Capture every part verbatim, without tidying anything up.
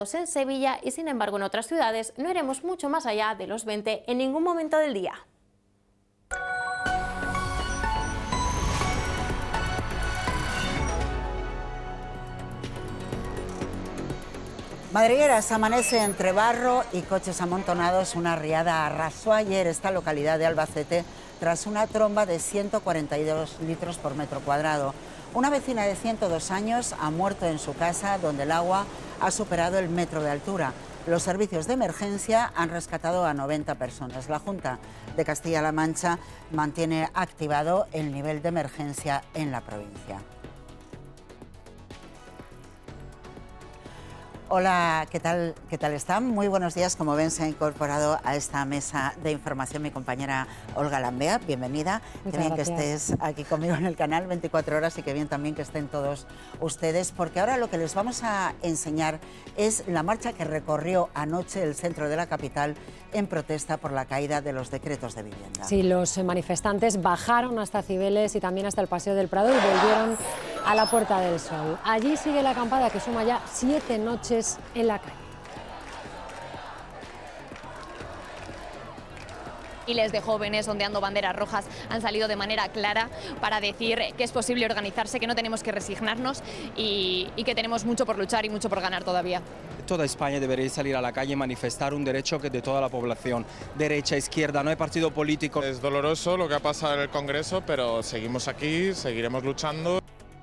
en Sevilla y sin embargo en otras ciudades no iremos mucho más allá de los veinte en ningún momento del día. Madrigueras amanece entre barro y coches amontonados. Una riada arrasó ayer esta localidad de Albacete tras una tromba de ciento cuarenta y dos litros por metro cuadrado. Una vecina de ciento dos años ha muerto en su casa, donde el agua ha superado el metro de altura. Los servicios de emergencia han rescatado a noventa personas. La Junta de Castilla-La Mancha mantiene activado el nivel de emergencia en la provincia. Hola, ¿qué tal, ¿qué tal están? Muy buenos días. Como ven, se ha incorporado a esta mesa de información mi compañera Olga Lambea. Bienvenida. Qué bien que estés aquí conmigo en el canal veinticuatro horas y qué bien también que estén todos ustedes, porque ahora lo que les vamos a enseñar es la marcha que recorrió anoche el centro de la capital en protesta por la caída de los decretos de vivienda. Sí, los manifestantes bajaron hasta Cibeles y también hasta el Paseo del Prado y volvieron a la Puerta del Sol. Allí sigue la acampada que suma ya siete noches en la calle. Miles de jóvenes ondeando banderas rojas han salido de manera clara para decir que es posible organizarse, que no tenemos que resignarnos y, y que tenemos mucho por luchar y mucho por ganar todavía. Toda España debería salir a la calle y manifestar un derecho que de toda la población, derecha, izquierda, no hay partido político. Es doloroso lo que ha pasado en el Congreso, pero seguimos aquí, seguiremos luchando.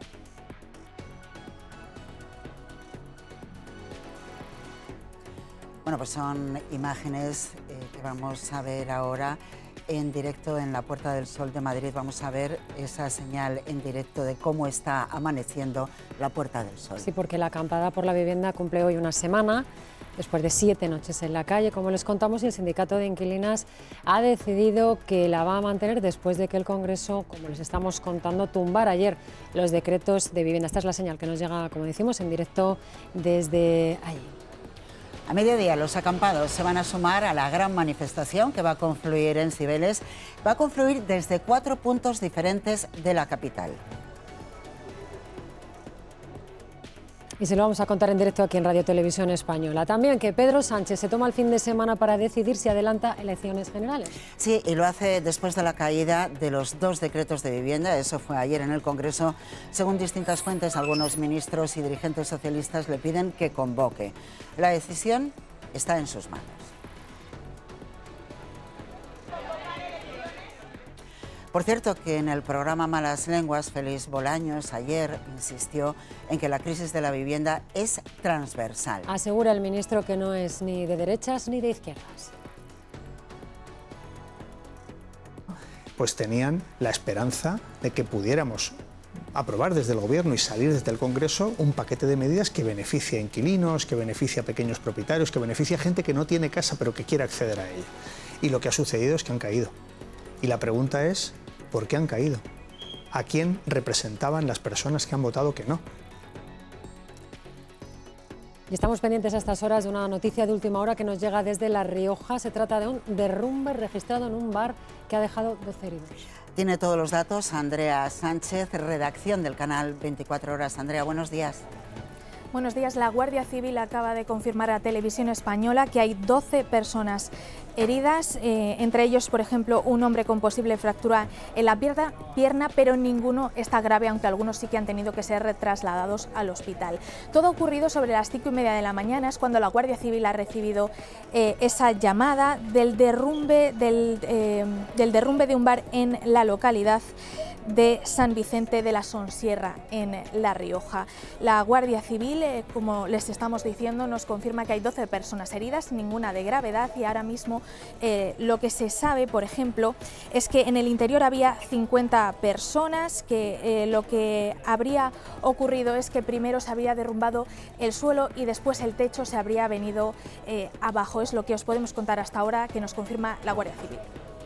Bueno, pues son imágenes eh, que vamos a ver ahora en directo en la Puerta del Sol de Madrid. Vamos a ver esa señal en directo de cómo está amaneciendo la Puerta del Sol. Sí, porque la acampada por la vivienda cumple hoy una semana, después de siete noches en la calle. Como les contamos, el sindicato de inquilinas ha decidido que la va a mantener después de que el Congreso, como les estamos contando, tumbara ayer los decretos de vivienda. Esta es la señal que nos llega, como decimos, en directo desde allí. A mediodía los acampados se van a sumar a la gran manifestación que va a confluir en Cibeles. Va a confluir desde cuatro puntos diferentes de la capital. Y se lo vamos a contar en directo aquí en Radio Televisión Española. También que Pedro Sánchez se toma el fin de semana para decidir si adelanta elecciones generales. Sí, y lo hace después de la caída de los dos decretos de vivienda. Eso fue ayer en el Congreso. Según distintas fuentes, algunos ministros y dirigentes socialistas le piden que convoque. La decisión está en sus manos. Por cierto, que en el programa Malas Lenguas, Félix Bolaños ayer insistió en que la crisis de la vivienda es transversal. Asegura el ministro que no es ni de derechas ni de izquierdas. Pues tenían la esperanza de que pudiéramos aprobar desde el Gobierno y salir desde el Congreso un paquete de medidas que beneficie a inquilinos, que beneficie a pequeños propietarios, que beneficie a gente que no tiene casa pero que quiere acceder a ella. Y lo que ha sucedido es que han caído. Y la pregunta es, ¿por qué han caído? ¿A quién representaban las personas que han votado que no? Y estamos pendientes a estas horas de una noticia de última hora que nos llega desde La Rioja. Se trata de un derrumbe registrado en un bar que ha dejado doce heridos. Tiene todos los datos Andrea Sánchez, redacción del canal veinticuatro horas. Andrea, buenos días. Buenos días. La Guardia Civil acaba de confirmar a Televisión Española que hay doce personas heridas, eh, entre ellos, por ejemplo, un hombre con posible fractura en la pierna, pierna, pero ninguno está grave, aunque algunos sí que han tenido que ser trasladados al hospital. Todo ha ocurrido sobre las cinco y media de la mañana, es cuando la Guardia Civil ha recibido eh, esa llamada del derrumbe, del, eh, del derrumbe de un bar en la localidad de San Vicente de la Sonsierra, en La Rioja. La Guardia Civil, eh, como les estamos diciendo, nos confirma que hay doce personas heridas, ninguna de gravedad, y ahora mismo eh, lo que se sabe, por ejemplo, es que en el interior había cincuenta personas, que eh, lo que habría ocurrido es que primero se habría derrumbado el suelo y después el techo se habría venido eh, abajo. Es lo que os podemos contar hasta ahora, que nos confirma la Guardia Civil.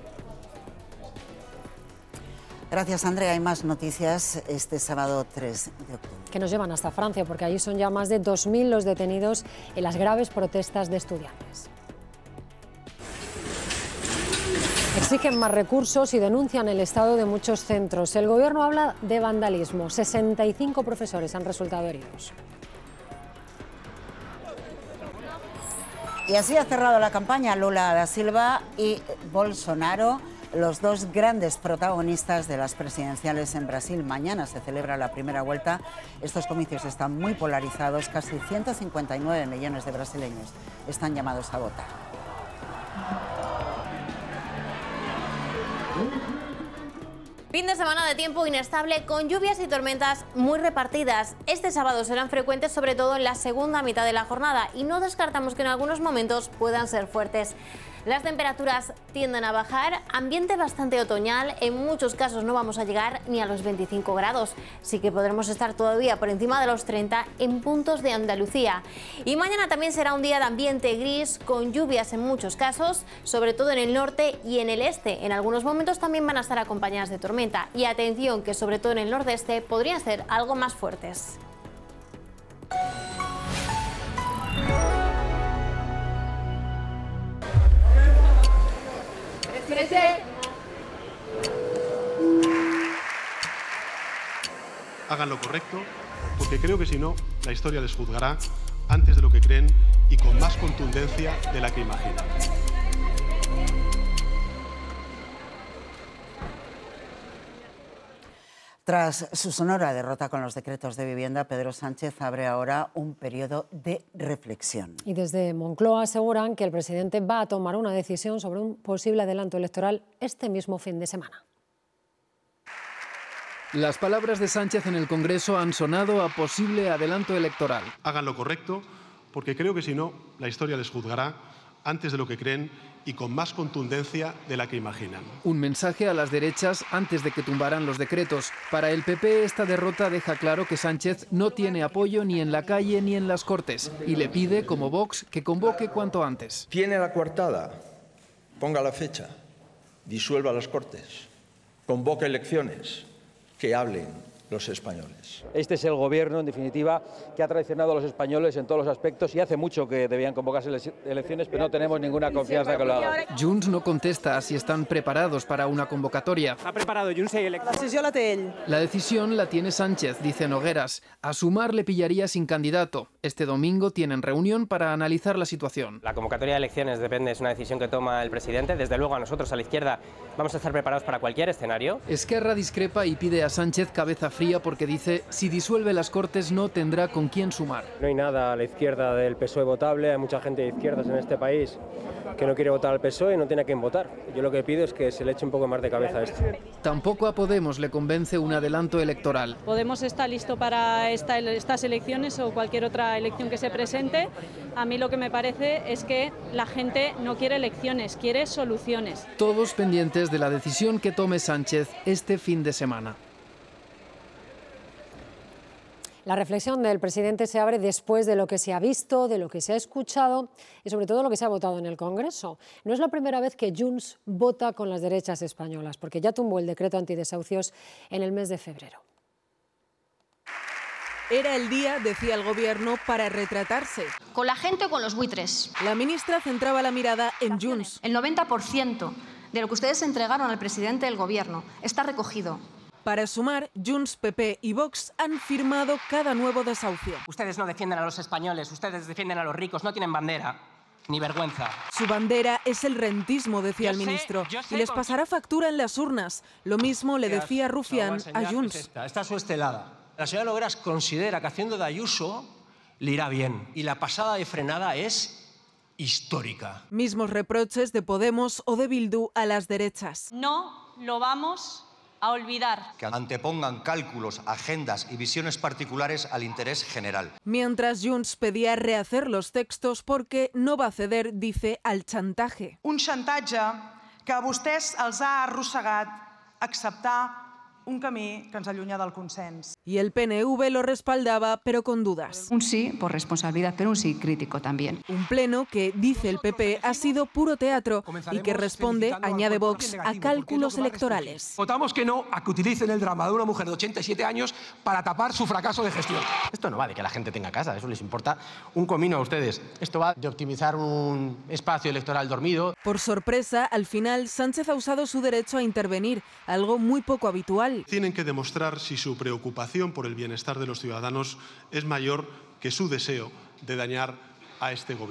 Gracias, Andrea. Hay más noticias este sábado tres de octubre. Que nos llevan hasta Francia, porque allí son ya más de dos mil los detenidos en las graves protestas de estudiantes. Exigen más recursos y denuncian el estado de muchos centros. El gobierno habla de vandalismo. sesenta y cinco profesores han resultado heridos. Y así ha cerrado la campaña Lula da Silva y Bolsonaro, los dos grandes protagonistas de las presidenciales en Brasil. Mañana se celebra la primera vuelta. Estos comicios están muy polarizados. Casi ciento cincuenta y nueve millones de brasileños están llamados a votar. Fin de semana de tiempo inestable con lluvias y tormentas muy repartidas. Este sábado serán frecuentes, sobre todo en la segunda mitad de la jornada, y no descartamos que en algunos momentos puedan ser fuertes. Las temperaturas tienden a bajar, ambiente bastante otoñal, en muchos casos no vamos a llegar ni a los veinticinco grados, sí que podremos estar todavía por encima de los treinta en puntos de Andalucía. Y mañana también será un día de ambiente gris, con lluvias en muchos casos, sobre todo en el norte y en el este. En algunos momentos también van a estar acompañadas de tormenta. Y atención, que sobre todo en el nordeste podrían ser algo más fuertes. Hagan lo correcto, porque creo que si no, la historia les juzgará antes de lo que creen y con más contundencia de la que imaginan. Tras su sonora derrota con los decretos de vivienda, Pedro Sánchez abre ahora un periodo de reflexión. Y desde Moncloa aseguran que el presidente va a tomar una decisión sobre un posible adelanto electoral este mismo fin de semana. Las palabras de Sánchez en el Congreso han sonado a posible adelanto electoral. Hagan lo correcto, porque creo que si no, la historia les juzgará antes de lo que creen y con más contundencia de la que imaginan. Un mensaje a las derechas antes de que tumbaran los decretos. Para el P P, esta derrota deja claro que Sánchez no tiene apoyo ni en la calle ni en las Cortes y le pide, como Vox, que convoque cuanto antes. Tiene la coartada, ponga la fecha, disuelva las Cortes, convoque elecciones, que hablen los españoles. Este es el gobierno, en definitiva, que ha traicionado a los españoles en todos los aspectos y hace mucho que debían convocarse elecciones, pero no tenemos ninguna confianza que lo hagan. Junts no contesta si están preparados para una convocatoria. Ha preparado Junts la decisión la té ell. La decisión la tiene Sánchez, dice Nogueras. A Sumar le pillaría sin candidato. Este domingo tienen reunión para analizar la situación. La convocatoria de elecciones depende, es una decisión que toma el presidente. Desde luego, a nosotros, a la izquierda, vamos a estar preparados para cualquier escenario. Esquerra discrepa y pide a Sánchez cabeza fría porque dice, si disuelve las Cortes no tendrá con quién sumar. No hay nada a la izquierda del P S O E votable, hay mucha gente de izquierdas en este país que no quiere votar al P S O E y no tiene a quién votar. Yo lo que pido es que se le eche un poco más de cabeza a esto. Tampoco a Podemos le convence un adelanto electoral. Podemos estar listo para esta, estas elecciones o cualquier otra elección que se presente. A mí lo que me parece es que la gente no quiere elecciones, quiere soluciones. Todos pendientes de la decisión que tome Sánchez este fin de semana. La reflexión del presidente se abre después de lo que se ha visto, de lo que se ha escuchado y sobre todo lo que se ha votado en el Congreso. No es la primera vez que Junts vota con las derechas españolas, porque ya tumbó el decreto antidesahucios en el mes de febrero. Era el día, decía el Gobierno, para retratarse. ¿Con la gente o con los buitres? La ministra centraba la mirada en Junts. El noventa por ciento de lo que ustedes entregaron al presidente del Gobierno está recogido. Para Sumar, Junts, P P y Vox han firmado cada nuevo desahucio. Ustedes no defienden a los españoles, ustedes defienden a los ricos, no tienen bandera ni vergüenza. Su bandera es el rentismo, decía el ministro, y les pasará factura en las urnas. Lo mismo le decía Rufián a Junts. Esta, esta es su estelada. La señora Nogueras considera que haciendo de Ayuso le irá bien. Y la pasada de frenada es histórica. Mismos reproches de Podemos o de Bildu a las derechas. No lo vamos a olvidar. Que antepongan cálculos, agendas y visiones particulares al interés general. Mientras Junts pedía rehacer los textos porque no va a ceder, dice, al chantaje. Un xantatge que a vostès els ha arrossegat acceptar un camí que ens allunya del consens. Y el P N V lo respaldaba, pero con dudas. Un sí por responsabilidad, pero un sí crítico también. Un pleno que, dice el P P, ha sido puro teatro y que responde, añade Vox, a cálculos electorales. Votamos que no a que utilicen el drama de una mujer de ochenta y siete años para tapar su fracaso de gestión. Esto no va de que la gente tenga casa, eso les importa un comino a ustedes. Esto va de optimizar un espacio electoral dormido. Por sorpresa, al final, Sánchez ha usado su derecho a intervenir, algo muy poco habitual. Tienen que demostrar si su preocupación por el bienestar de los ciudadanos es mayor que su deseo de dañar a este gobierno.